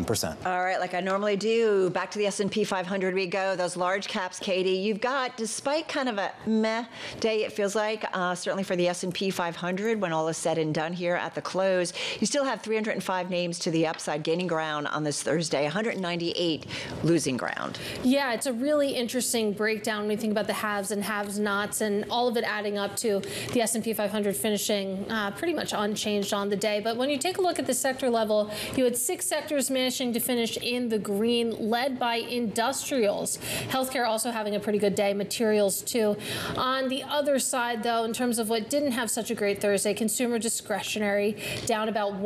1%. All right, like I normally do, back to the S&P 500 we go. Those large caps, Katie, you've got, despite kind of a meh day, it feels like, certainly for the S&P 500, when all is said and done here at the close, you still have 305 names to the upside, gaining ground on this Thursday, 198 losing ground. Yeah, it's a really interesting breakdown when we think about the haves and have-nots, and all of it adding up to the S&P 500 finishing pretty much unchanged on the day. But when you take a look at the sector level, you had 6 sectors managing to finish in the green, led by industrials. Healthcare also having a pretty good day, materials too. On the other side, though, in terms of what didn't have such a great Thursday, consumer discretionary down about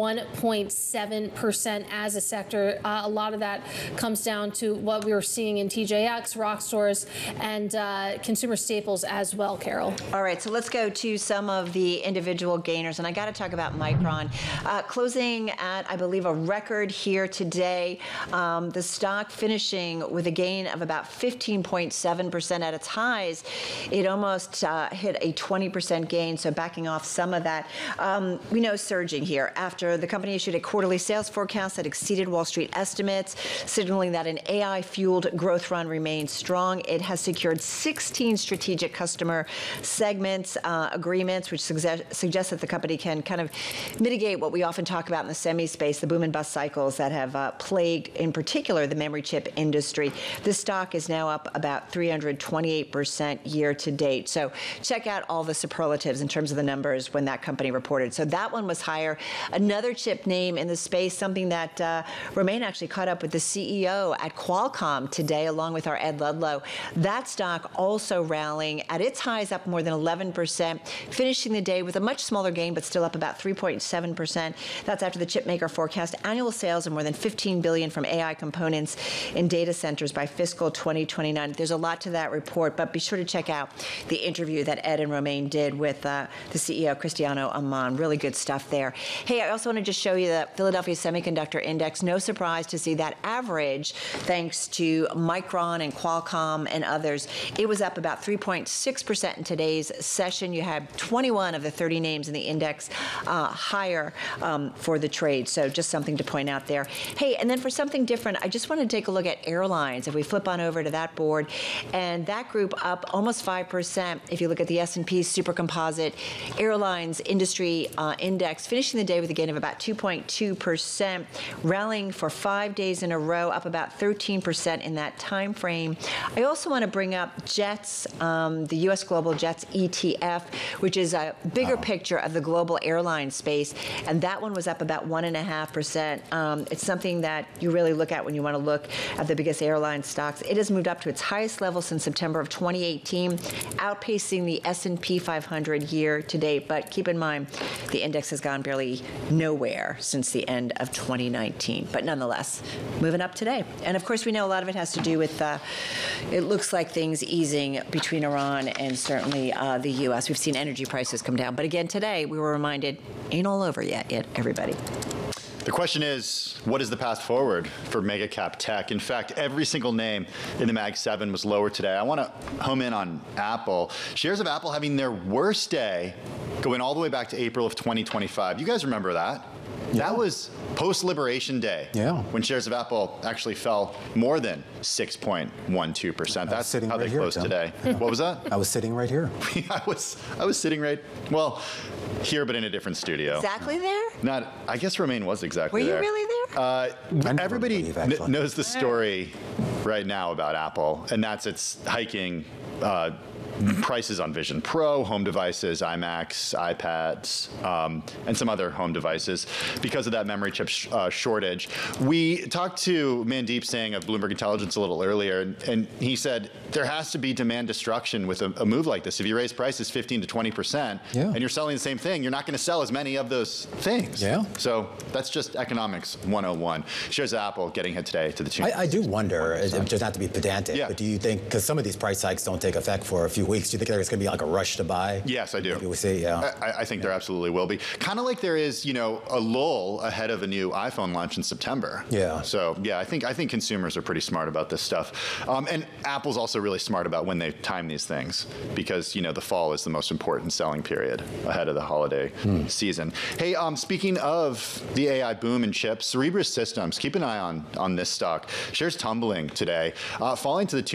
1.7% as a sector. A lot of that comes down to what we were seeing in TJX, rock stores, and consumer staples as well, Carol. All right, so let's go to some of the individual gainers, and I got to talk about Micron. Closing at, I believe, a record here today. The stock finishing with a gain of about 15.7% at its highs. It almost hit a 20% gain, so backing off some of that. We know surging here after the company issued a quarterly sales forecast that exceeded Wall Street estimates, signaling that an AI-fueled growth run remains strong. It has secured 16 strategic customer segments, agreements, which suggest that the company can kind of mitigate what we often talk about in the semi space, the boom and bust cycles that have plagued, in particular, the memory chip industry. This stock is now up about 328% year to date. So check out all the superlatives in terms of the numbers when that company reported. So that one was higher. Another chip name in the space, something that Romain actually caught up with the CEO at Qualcomm today, along with our Ed Ludlow. That stock also rallying at its highs, up more than 11%, finishing the day with a much smaller gain, but still up about 3.7%. That's after the chip maker forecast annual sales of more than $15 billion from AI components in data centers by fiscal 2029. There's a lot to that report, but be sure to check out the interview that Ed and Romain did with the CEO, Cristiano Amon. Really good stuff there. Hey, I also want to just show you the Philadelphia Semiconductor Index. No surprise to see that average, thanks to Micron and Qualcomm and others. It was up about 3.6% in today's session. You had 21 of the 30 names in the index higher for the trade. So just something to point out there. Hey, and then for something different, I just want to take a look at airlines. If we flip on over to that board, and that group up almost 5%. If you look at the S&P Super Composite Airlines Industry Index, finishing the day with a gain of about 2.2%, rallying for 5 days in a row, up about 13% in that time frame. I also want to bring up JETS, the U.S. Global JETS ETF, which is a bigger picture of the global airline space, and that one was up about 1.5%. It's something that you really look at when you want to look at the biggest airline stocks. It has moved up to its highest level since September of 2018, outpacing the S&P 500 year to date. But keep in mind, the index has gone barely nowhere since the end of 2019. But nonetheless, moving up today. And of course, we know a lot of it has to do with, it looks like things easing between Iran and certainly the U.S. We've seen energy prices come down. But again, today, we were reminded, ain't all over yet, everybody. The question is, what is the path forward for mega cap tech? In fact, every single name in the Mag 7 was lower today. I want to home in on Apple. Shares of Apple having their worst day going all the way back to April of 2025. You guys remember that? Yeah. That was post-Liberation Day, when shares of Apple actually fell more than 6.12%. That's how they closed today. What was that? I was sitting right here. I was sitting right, well, here, but in a different studio. Exactly there? Not, I guess Romain was exactly there. Were you really there? Everybody knows the story right now about Apple, and that's its hiking prices on Vision Pro, home devices, iMacs, iPads, and some other home devices because of that memory chip shortage. We talked to Mandeep Singh of Bloomberg Intelligence a little earlier, and he said there has to be demand destruction with a move like this. If you raise prices 15 to 20%, and you're selling the same thing, you're not going to sell as many of those things. So that's just economics 101. Shares of Apple getting hit today to the tune. I do wonder, just not to be pedantic, but do you think, because some of these price hikes don't take effect for a few weeks, do you think there's going to be like a rush to buy? Yes, I do. Maybe we see, yeah. I think there absolutely will be. Kind of like there is, a lull ahead of a new iPhone launch in September. Yeah. So yeah, I think consumers are pretty smart about this stuff, and Apple's also really smart about when they time these things, because the fall is the most important selling period ahead of the holiday season. Hey, speaking of the AI boom in chips, Cerebras Systems, keep an eye on this stock. Shares tumbling today, falling to the tune